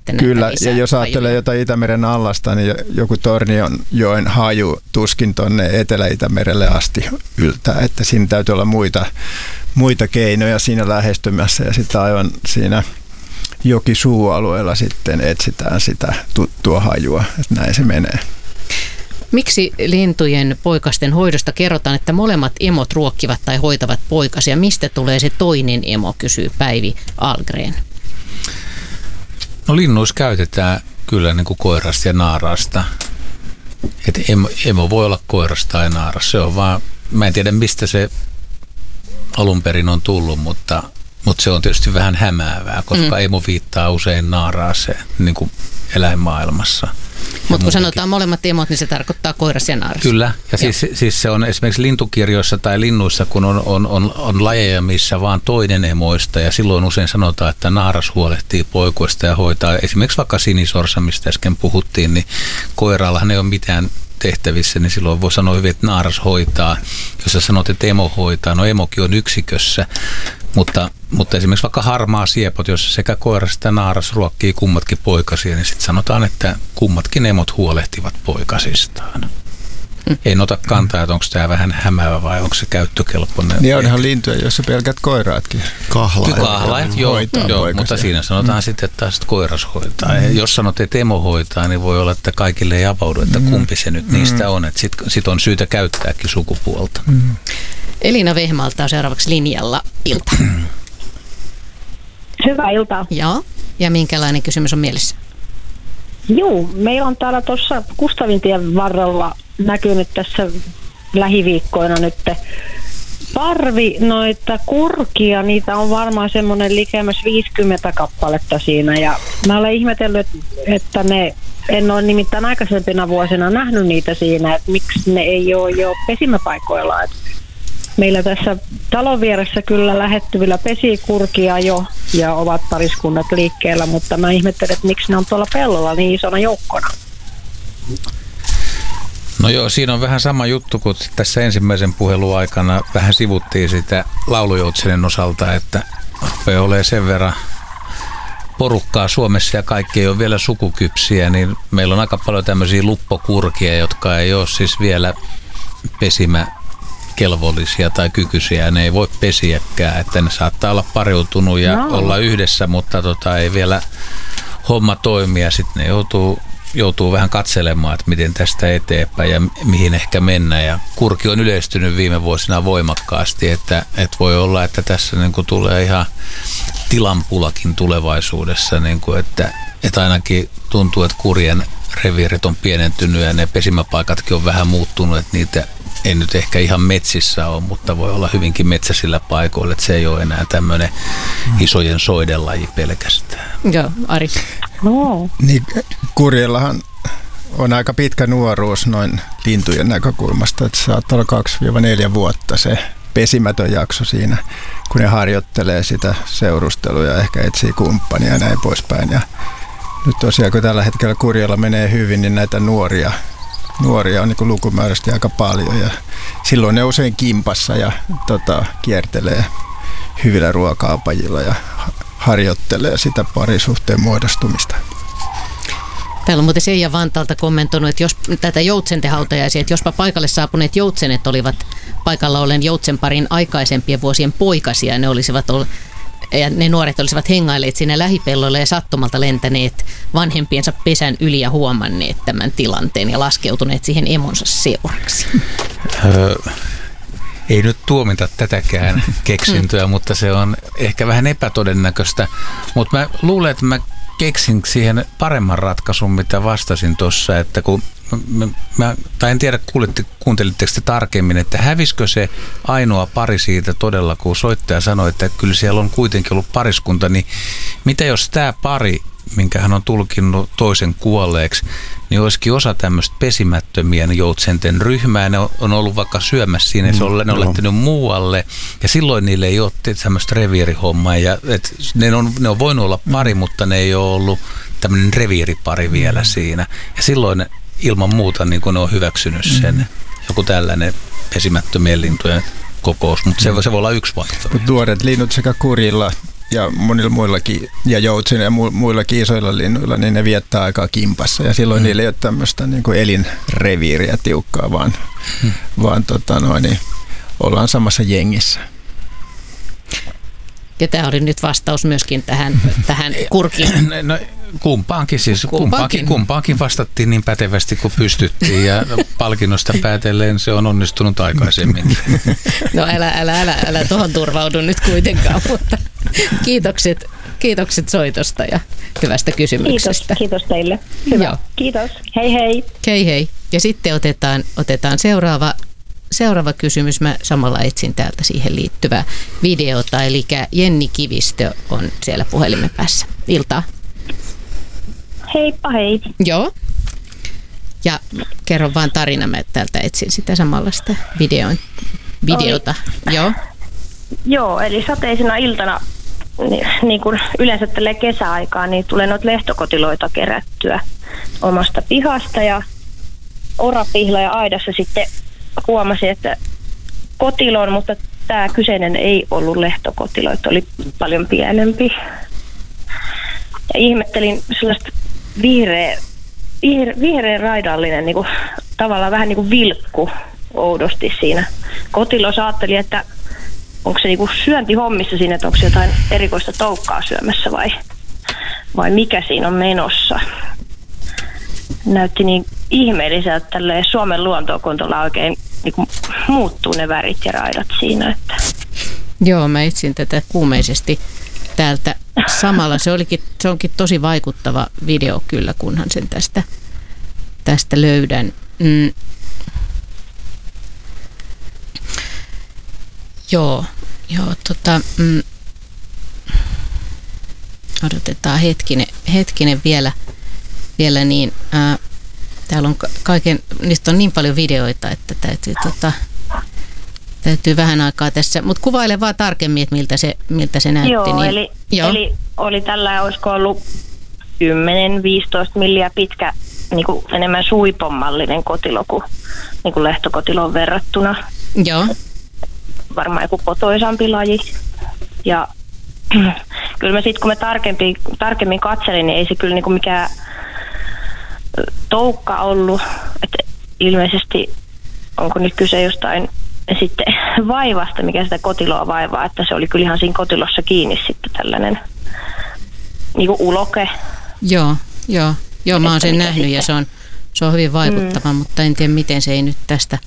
sitten Kyllä, ja jos ajattelee jotain Itämeren allasta, niin joku Tornionjoen haju tuskin tuonne Etelä-Itämerelle asti yltää, että siinä täytyy olla muita keinoja siinä lähestymässä, ja sitten aivan siinä jokisuualueella sitten etsitään sitä tuttua hajua, että näin se menee. Miksi lintujen poikasten hoidosta kerrotaan, että molemmat emot ruokkivat tai hoitavat poikasia? Mistä tulee se toinen emo, kysyy Päivi Ahlgren. No linnuissa käytetään kyllä niin kuin koirasta ja naarasta. Et emo voi olla koirasta tai naaras. Se on vaan, mä en tiedä mistä se alun perin on tullut, mutta se on tietysti vähän hämäävää, koska emo viittaa usein naaraaseen niin kuin eläinmaailmassa. Mutta kun sanotaan molemmat emot, niin se tarkoittaa koiras ja naaras. Kyllä, ja siis se on esimerkiksi lintukirjoissa tai linnuissa, kun on lajeja, missä vaan toinen emoista, ja silloin usein sanotaan, että naaras huolehtii poikuista ja hoitaa. Esimerkiksi vaikka sinisorsa, mistä äsken puhuttiin, niin koirallahan ei ole mitään tehtävissä, niin silloin voi sanoa hyvin, että naaras hoitaa. Jos sä sanot, että emo hoitaa, no emokin on yksikössä, mutta esimerkiksi vaikka harmaa siepot, jossa sekä koiras että naaras ruokkii kummatkin poikasia, niin sitten sanotaan, että kummatkin emot huolehtivat poikasistaan. Ei ota kantaa, että onko tämä vähän hämäävä vai onko se käyttökelpoinen. Niin onhan lintuja, joissa pelkät koiraatkin. Kahlaajat, joo, mutta siinä sanotaan sitten, että taas koiras hoitaa. Ja jos sanot, että emo hoitaa, niin voi olla, että kaikille ei avaudu, että kumpi se nyt niistä on. Sitten on syytä käyttääkin sukupuolta. Elina Vehmalta on seuraavaksi linjalla. Ilta. Hyvää iltaa. Joo. Ja minkälainen kysymys on mielessä? Joo, meillä on täällä tuossa Kustavintien varrella näkynyt tässä lähiviikkoina nyt parvi noita kurkia. Niitä on varmaan semmoinen likemmäs 50 kappaletta siinä. Ja mä olen ihmetellyt, että en ole nimittäin aikaisempina vuosina nähnyt niitä siinä, että miksi ne ei ole jo pesimäpaikoilla. Meillä tässä talon vieressä kyllä lähettyvillä pesii kurkia jo ja ovat pariskunnat liikkeellä, mutta mä ihmettelen, että miksi ne on tuolla pellolla niin isona joukkona. No joo, siinä on vähän sama juttu kuin tässä ensimmäisen puhelun aikana vähän sivuttiin sitä laulujoutsenen osalta, että rupeaa olemaan sen verran porukkaa Suomessa ja kaikki ei ole vielä sukukypsiä, niin meillä on aika paljon tämmöisiä luppokurkia, jotka ei ole siis vielä pesimäkelvollisia tai kykyisiä. Ne ei voi pesiäkään, että ne saattaa olla pariutunut ja olla yhdessä, mutta ei vielä homma toimia. Sitten ne joutuu vähän katselemaan, että miten tästä eteenpäin ja mihin ehkä mennä. Ja kurki on yleistynyt viime vuosina voimakkaasti, että voi olla, että tässä niin kuin tulee ihan tilanpulakin tulevaisuudessa, niin kuin, että ainakin tuntuu, että kurjen reviirit on pienentynyt ja ne pesimäpaikatkin on vähän muuttunut, että niitä ei nyt ehkä ihan metsissä ole, mutta voi olla hyvinkin metsäisillä paikoilla, että se ei ole enää tämmöinen isojen soiden laji pelkästään. Joo, Ari. No. Niin, kurjellahan on aika pitkä nuoruus noin lintujen näkökulmasta, että saattaa olla 2-4 vuotta se pesimätön jakso siinä, kun ne harjoittelee sitä seurustelua ja ehkä etsii kumppania ja näin poispäin. Ja nyt tosiaan, kun tällä hetkellä kurjella menee hyvin, niin näitä nuoria on niin kuin lukumääräisesti aika paljon ja silloin ne usein kimpassa ja kiertelee hyvillä ruoka-apajilla ja harjoittelee sitä parisuhteen muodostumista. Täällä on muuten Seija Vantaalta kommentoinut, että jos tätä joutsenten hautajaisia, että jospa paikalle saapuneet joutsenet olivat paikalla ollen joutsenparin aikaisempien vuosien poikasia, ja ne nuoret olisivat hengailleet siinä lähipelloilla ja sattumalta lentäneet vanhempiensa pesän yli ja huomanneet tämän tilanteen ja laskeutuneet siihen emonsa seuraksi. Ei nyt tuomita tätäkään keksintöä, mutta se on ehkä vähän epätodennäköistä. Mutta mä luulen, että mä keksin siihen paremman ratkaisun, mitä vastasin tuossa, että kun tai en tiedä, kuuntelitteko te tarkemmin, että hävisikö se ainoa pari siitä todella, kun soittaja sanoi, että kyllä siellä on kuitenkin ollut pariskunta, niin mitä jos tämä pari, minkä hän on tulkinnut toisen kuolleeksi, niin olisikin osa tämmöistä pesimättömien joutsenten ryhmää, ne on ollut vaikka syömässä siinä, se on lähtenyt muualle, ja silloin niille ei ole tämmöistä reviirihommaa, ja ne on voinut olla pari, mutta ne ei ole ollut tämmöinen reviiripari vielä siinä, ja silloin ilman muuta niin kun ne on hyväksynyt sen, joku tällainen pesimättömien lintujen kokous, mutta se voi olla yksi vaihtoehto. Nuoret linnut sekä kurjilla ja monilla muillakin, ja joutsen ja muillakin isoilla linnuilla, niin ne viettää aikaa kimpassa. Ja silloin niillä ei ole tämmöistä niin kuin elinreviiriä tiukkaa, vaan niin ollaan samassa jengissä. Ja tämä oli nyt vastaus myöskin tähän kurkiin. No, kumpaankin vastattiin niin pätevästi kuin pystyttiin, ja palkinnosta päätellen se on onnistunut aikaisemmin. No älä tuohon turvaudu nyt kuitenkaan, mutta kiitokset soitosta ja hyvästä kysymyksestä. Kiitos teille. Hyvä. Joo. Kiitos. Hei hei. Hei hei. Ja sitten otetaan seuraava kysymys. Mä samalla etsin täältä siihen liittyvää videota. Eli Jenni Kivistö on siellä puhelimen päässä. Iltaa. Heippa hei. Joo. Ja kerro vaan tarina, mä täältä etsin sitä samanlaista videota. Joo. Joo, eli sateisena iltana, niin kuin yleensä tälle kesäaikaan, niin tulee noita lehtokotiloita kerättyä omasta pihasta, ja orapihla ja aidassa sitten huomasin, että kotilon, mutta tämä kyseinen ei ollut lehtokotilo, että oli paljon pienempi. Ja ihmettelin sellaista vihreä raidallinen, niin kuin, tavallaan vähän niin kuin vilkku oudosti siinä. Kotilossa ajattelin, että onko se niin kuin syöntihommissa siinä, että onko se jotain erikoista toukkaa syömässä vai mikä siinä on menossa. Näytti niin ihmeelliseltä, että Suomen luontokontolla oikein niin kuin muuttuu ne värit ja raidat siinä. Että. Joo, mä etsin tätä kuumeisesti täältä samalla. Se onkin tosi vaikuttava video kyllä, kunhan sen tästä löydän. Joo, odotetaan hetkinen vielä niin. Täällä on niistä on niin paljon videoita, että täytyy vähän aikaa tässä, mutta kuvaile vaan tarkemmin, että miltä se näytti. Joo, niin, eli oli tällä, olisiko ollut 10-15 milliä pitkä, niin kuin enemmän suipommallinen kotilo kuin, niin kuin lehtokotiloon verrattuna. Joo. Varmaan joku kotoisampi laji. Ja kyllä mä sitten, kun mä tarkemmin katselin, niin ei se kyllä niin kuin mikään toukka ollut. Että ilmeisesti onko nyt kyse jostain sitten vaivasta, mikä sitä kotiloa vaivaa, että se oli kyllä ihan siinä kotilossa kiinni sitten tällainen niin kuin uloke. Joo, mä oon sen nähnyt ja se on hyvin vaikuttava, mutta en tiedä miten se ei nyt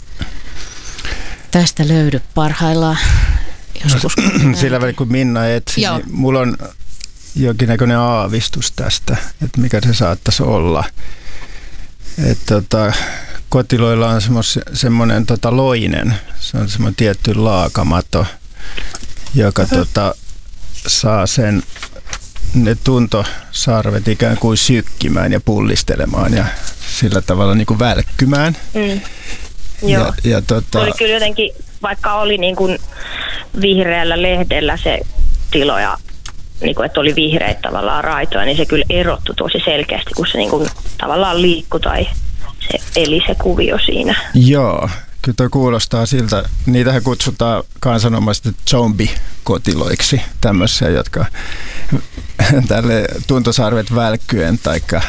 tästä löydy parhaillaan. Joskus, sillä välin kun Minna etsi, niin mulla on jonkinnäköinen aavistus tästä, että mikä se saattaisi olla. Että kotiloilla on semmoinen loinen, se on semmoinen tietty laakamato, joka saa ne tuntosarvet ikään kuin sykkimään ja pullistelemaan ja sillä tavalla niin kuin välkkymään. Joo. Oli kyllä jotenkin, vaikka oli niin kuin vihreällä lehdellä se tilo ja niin kuin, että oli vihreitä tavallaan raitoja, niin se kyllä erottui tosi selkeästi, kun se niin kuin tavallaan liikkui tai se kuvio siinä. Joo, kyllä toi kuulostaa siltä. Niitähän kutsutaan kansanomaisesti zombikotiloiksi, tämmöisiä, jotka tälle tuntosarvet välkkyen taikka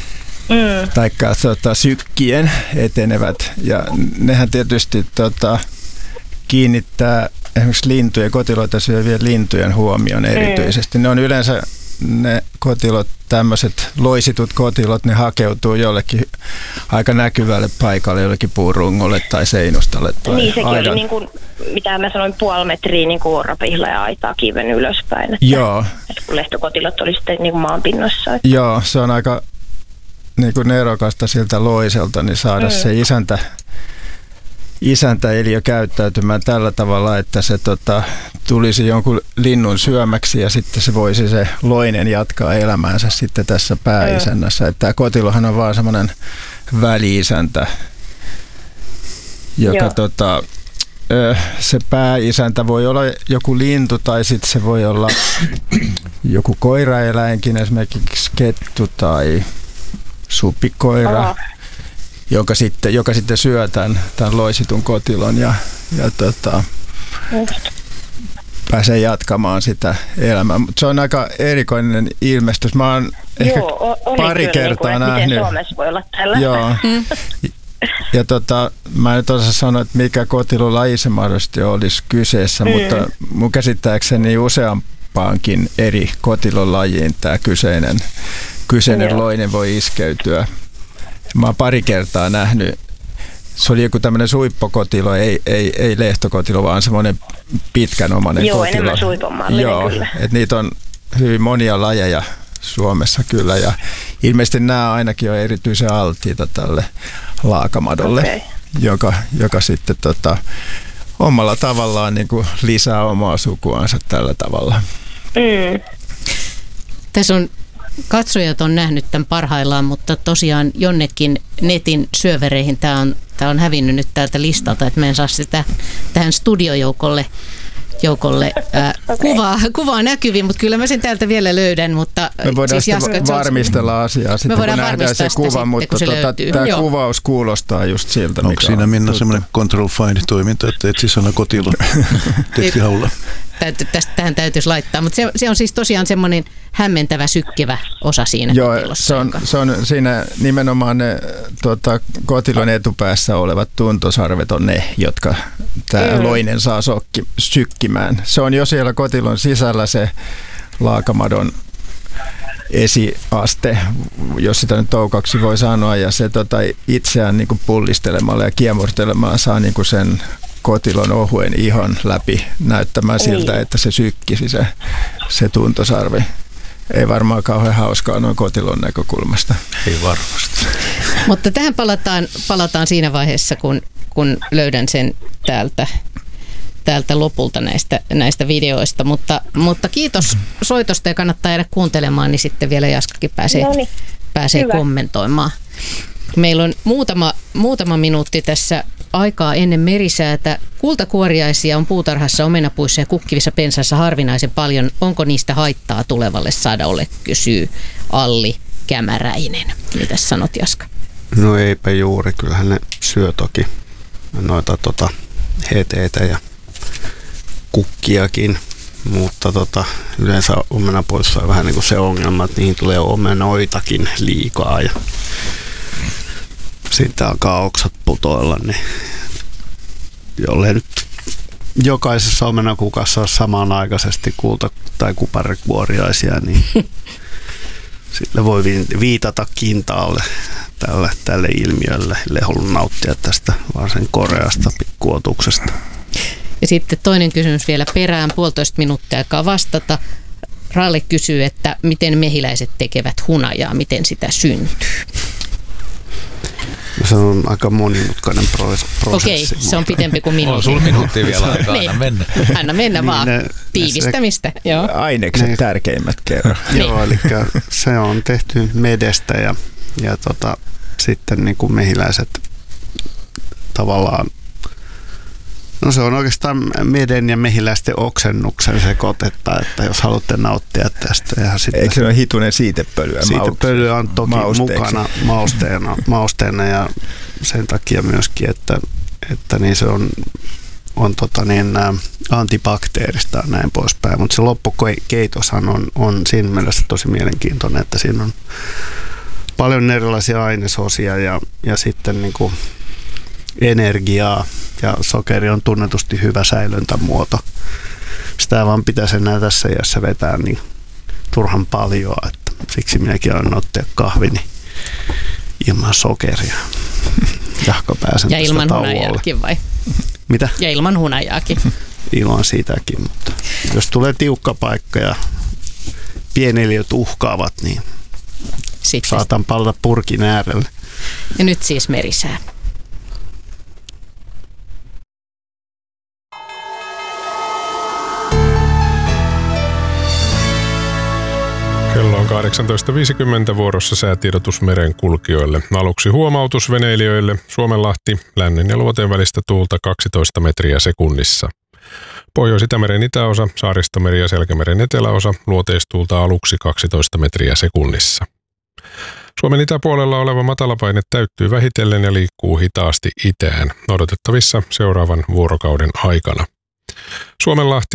sykkien etenevät. Ja nehän tietysti kiinnittää esimerkiksi lintujen, kotiloita syövien lintujen huomioon erityisesti. Ne on yleensä ne kotilot, tämmöiset loisitut kotilot, ne hakeutuu jollekin aika näkyvälle paikalle, jollekin puurungolle tai seinustalle. Tai niin, sekin oli niin kuin, mitä mä sanoin, 0,5 metriä niin kuin orapihla ja aitaa kiven ylöspäin. Että, joo. Että kun lehtokotilot oli sitten niin kuin maanpinnassa. Että. Joo, se on aika niin kuin nerokasta siltä loiselta, niin saada se isäntäeliö käyttäytymään tällä tavalla, että se tulisi jonkun linnun syömäksi ja sitten se voisi se loinen jatkaa elämäänsä sitten tässä pääisännässä. Että tämä kotilohan on vaan semmoinen väli-isäntä, joka se pääisäntä voi olla joku lintu tai sitten se voi olla joku koiraeläinkin, esimerkiksi kettu tai supikoira. Joka sitten syö tämän loisitun kotilon ja pääsee jatkamaan sitä elämää. Mutta se on aika erikoinen ilmestys. Mä oon ehkä pari kertaa nähnyt. Miten Suomessa voi olla tällä? Joo. Ja mä en nyt osaa sanoa, että mikä kotilolaji se mahdollisesti olisi kyseessä, mutta mun käsittääkseni useampaankin eri kotilolajiin tämä kyseinen loinen voi iskeytyä. Mä oon pari kertaa nähnyt. Se oli joku tämmöinen suippokotilo, ei lehtokotilo, vaan semmoinen pitkänomainen kotilo. Joo, enemmän suipomallinen kyllä. Että niitä on hyvin monia lajeja Suomessa kyllä, ja ilmeisesti nämä ainakin on erityisen alttiita tälle laakamadolle, joka sitten omalla tavallaan niin kuin lisää omaa sukuansa tällä tavalla. Tässä on katsojat on nähnyt tämän parhaillaan, mutta tosiaan jonnekin netin syövereihin tämä on hävinnyt nyt täältä listalta, että me en saa sitä tähän studiojoukolle kuvaa näkyviin, mutta kyllä mä sen täältä vielä löydän. Mutta me voidaan siis varmistella asiaa sitten, kun nähdään se kuva, mutta tämä kuvaus kuulostaa just siltä. Onko siinä Minna semmoinen control find-toiminta, että etsi sana kotilo tekstihaulla? Tähän täytyisi laittaa, mutta se on siis tosiaan semmoinen hämmentävä, sykkivä osa siinä kotilossa. Se on siinä nimenomaan ne kotilon etupäässä olevat tuntosarvet on ne, jotka tämä loinen saa sykkimään. Se on jo siellä kotilon sisällä se laakamadon esiaste, jos sitä nyt toukaksi voi sanoa, ja se itseään niin kuin pullistelemalla ja kiemurtelemalla saa niin kuin sen kotilon ohuen ihon läpi näyttämään siltä, että se sykkisi se tuntosarvi. Ei varmaan kauhean hauskaa noin kotilon näkökulmasta. Ei varmasti. Mutta tähän palataan siinä vaiheessa, kun löydän sen täältä lopulta näistä videoista. Mutta kiitos soitosta ja kannattaa jäädä kuuntelemaan, niin sitten vielä Jaskakin pääsee kommentoimaan. Meillä on muutama minuutti tässä aikaa ennen merisäätä. Kultakuoriaisia on puutarhassa, omenapuissa ja kukkivissa pensaissa harvinaisen paljon. Onko niistä haittaa tulevalle sadalle, kysyy Alli Kämäräinen. Mitäs sanot, Jaska? No eipä juuri, kyllähän ne syö toki noita heteitä ja kukkiakin, mutta yleensä omenapuissa on vähän niin kuin se ongelma, että niihin tulee omenoitakin liikaa ja sitten alkaa oksat putoilla, niin jollei nyt jokaisessa omenakukassa ole samanaikaisesti kulta- tai kuparikuoriaisia, niin sillä voi viitata kintaalle tälle ilmiölle. Ei halua nauttia tästä vaan sen koreasta pikkuotuksesta. Ja sitten toinen kysymys vielä perään, 1,5 minuuttia aikaa vastata. Ralle kysyy, että miten mehiläiset tekevät hunajaa, miten sitä syntyy? Se on aika monimutkainen prosessi. Okei, se on pitempi kuin minuutti. On sulla minuuttia vielä aikaa, anna mennä. Anna mennä vaan, tiivistämistä. Joo. Ainekset tärkeimmät kerran. Joo, eli se on tehty medestä ja sitten niin kuin mehiläiset tavallaan, no se on oikeastaan meden ja mehiläisten oksennuksen sekoitetta, että jos haluatte nauttia tästä. Ja sitten eikö se ole hitunen siitepölyä? Siitepölyä on toki mukana mausteena ja sen takia myöskin, että niin se on antibakteerista ja näin poispäin. Mutta se loppukeitoshan on siinä mielessä tosi mielenkiintoinen, että siinä on paljon erilaisia ainesosia ja sitten niin kuin energiaa, ja sokeri on tunnetusti hyvä säilöntämuoto. Sitä vaan pitäisi enää tässä iässä vetää niin turhan paljon, että siksi minäkin aion ottaa kahvini ilman sokeria. Jahka pääsen ja ilman tauolle. Hunajaakin vai? Mitä? Ja ilman hunajaakin. Ilman sitäkin, mutta jos tulee tiukka paikka ja pieneliöt uhkaavat, niin sitten saatan palata purkin äärelle. Ja nyt siis merisää. Kello on 18.50 vuorossa säätiedotus merenkulkijoille. Aluksi huomautus veneilijöille. Suomenlahti, lännen ja luoteen välistä tuulta 12 metriä sekunnissa. Pohjois-Itämeren itäosa, Saaristomeri ja Selkämeren eteläosa, luoteistuulta aluksi 12 metriä sekunnissa. Suomen itäpuolella oleva matalapaine täyttyy vähitellen ja liikkuu hitaasti itään, odotettavissa seuraavan vuorokauden aikana. Suomenlahti,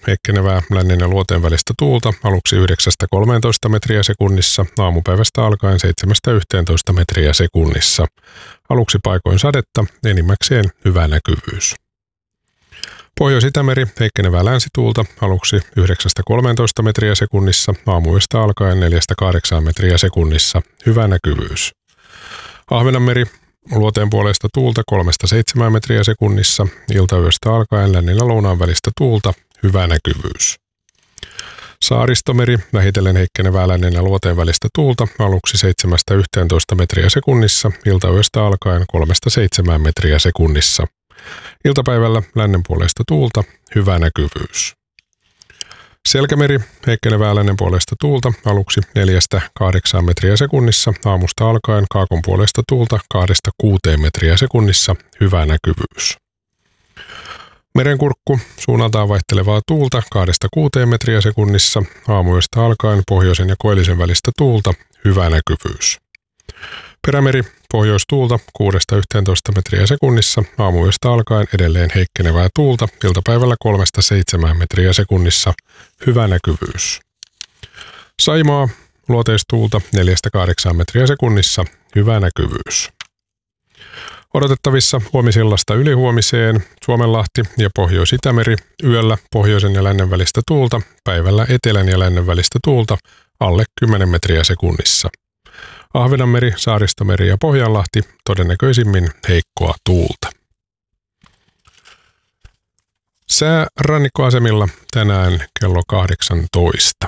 heikkenevää lännen ja luoteen välistä tuulta, aluksi 9-13 metriä sekunnissa, aamupäivästä alkaen 7-11 metriä sekunnissa. Aluksi paikoin sadetta, enimmäkseen hyvä näkyvyys. Pohjois-Itämeri, heikkenevää länsituulta, aluksi 9-13 metriä sekunnissa, aamuyöstä alkaen 4-8 metriä sekunnissa, hyvä näkyvyys. Ahvenanmeri, luoteen puolesta tuulta 3-7 metriä sekunnissa, iltayöstä alkaen lännen ja lounaan välistä tuulta, hyvä näkyvyys. Saaristomeri, vähitellen heikkenevää lännen ja luoteen välistä tuulta, aluksi 7-11 metriä sekunnissa, iltayöstä alkaen 3-7 metriä sekunnissa. Iltapäivällä lännen puolesta tuulta, hyvä näkyvyys. Selkämeri, heikkenevää lännen puolesta tuulta, aluksi 4-8 metriä sekunnissa, aamusta alkaen kaakon puolesta tuulta 2-6 metriä sekunnissa, hyvä näkyvyys. Merenkurkku, suunnaltaan vaihtelevaa tuulta 2-6 metriä sekunnissa, aamuyöstä alkaen pohjoisen ja koillisen välistä tuulta, hyvä näkyvyys. Perämeri, pohjoistuulta 6-11 metriä sekunnissa, aamuyöstä alkaen edelleen heikkenevää tuulta, iltapäivällä 3-7 metriä sekunnissa, hyvä näkyvyys. Saimaa, luoteistuulta 4-8 metriä sekunnissa, hyvä näkyvyys. Odotettavissa huomisillasta ylihuomiseen Suomenlahti ja Pohjois-Itämeri, yöllä pohjoisen ja lännen välistä tuulta, päivällä etelän ja lännen välistä tuulta, alle 10 metriä sekunnissa. Ahvenanmeri, Saaristomeri ja Pohjanlahti, todennäköisimmin heikkoa tuulta. Sää rannikkoasemilla tänään kello 18.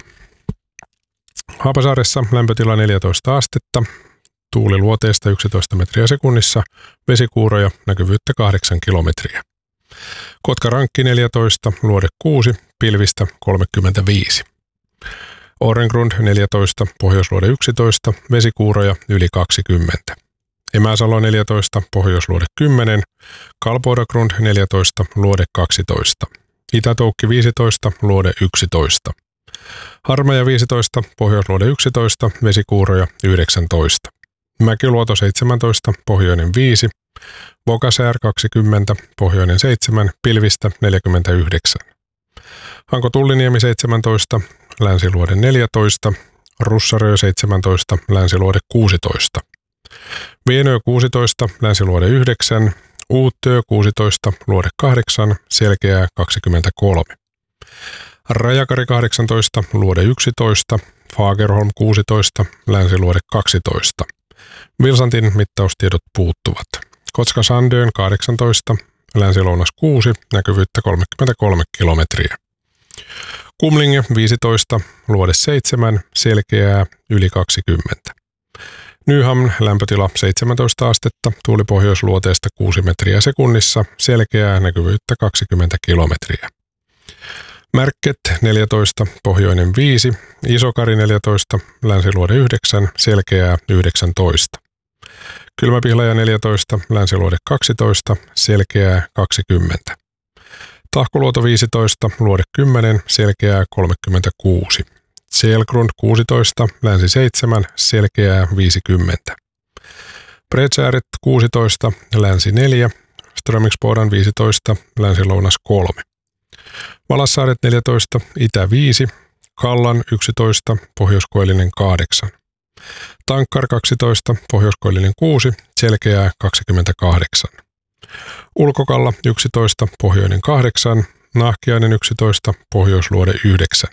Haapasaaressa lämpötila 14 astetta, tuuli luoteesta 11 metriä sekunnissa, vesikuuroja, näkyvyyttä 8 kilometriä. Kotka-Rankki 14, luode 6, pilvistä 35. Årengrund 14, pohjoisluode 11, vesikuuroja yli 20. Emäsalo 14, pohjoisluode 10, Kalpoidagrund 14, luode 12. Itätoukki 15, luode 11. Harmaja 15, pohjoisluode 11, vesikuuroja 19. Mäkiluoto 17, pohjoinen 5, Vogasär 20, pohjoinen 7, pilvistä 49. Hanko Tulliniemi 17, länsiluode 14, Russarö 17, länsiluode 16. Vienö 16, länsiluode 9, Uuttöö 16, luode 8, Selkeää 23. Rajakari 18, luode 11, Fagerholm 16, länsiluode 12. Vilsantin mittaustiedot puuttuvat. Kotka-Sandön 18, länsilounas 6, näkyvyyttä 33 kilometriä. Kumlinge 15, luode 7, Selkeää yli 20. Nyhamn lämpötila 17 astetta, tuuli pohjoisluoteesta 6 metriä sekunnissa, Selkeää näkyvyyttä 20 kilometriä. Märket 14, pohjoinen 5, Isokari 14, länsiluode 9, Selkeää 19. Kylmäpihlaja 14, länsiluode 12, Selkeää 20. Tahkoluoto 15, luode 10, Selkeää 36. Selgrund 16, länsi 7, Selkeää 50. Bredsääret 16, länsi 4, Strömingsbodan 15, länsilounas 3. Valassaaret 14, itä 5, Kallan 11, pohjoiskoillinen 8. Tankkar 12, pohjoiskoillinen 6, Selkeää 28. Ulkokalla 11, pohjoinen 8, Nahkiainen 11, pohjoisluode 9.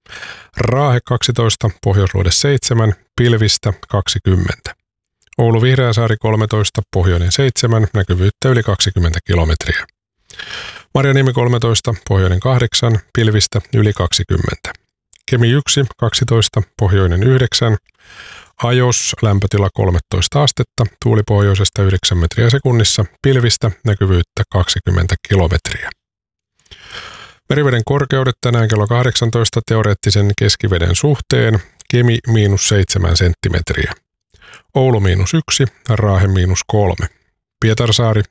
Raahe 12, pohjoisluode 7, pilvistä 20. Oulu Vihreäsaari 13, pohjoinen 7, näkyvyyttä yli 20 kilometriä. Marjaniemi 13, pohjoinen 8, pilvistä yli 20. Kemi 1, 12, pohjoinen 9. Ajos, lämpötila 13 astetta, tuuli pohjoisesta 9 metriä sekunnissa, pilvistä, näkyvyyttä 20 kilometriä. Meriveden korkeudet tänään kello 18 teoreettisen keskiveden suhteen, Kemi -7 senttimetriä. Oulu -1, Raahe -3. Pietarsaari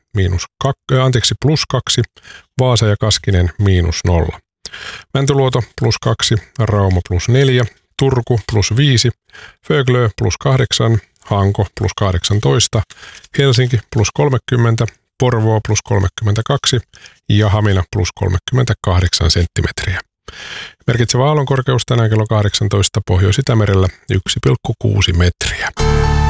+2, Vaasa ja Kaskinen -0. Mäntyluoto +2, Rauma +4, Turku +5, Föglö +8, Hanko +18, Helsinki +30, Porvoo +32 ja Hamina +38 senttimetriä. Merkitsevä aallonkorkeus tänään kello 18 Pohjois-Itämerellä 1,6 metriä.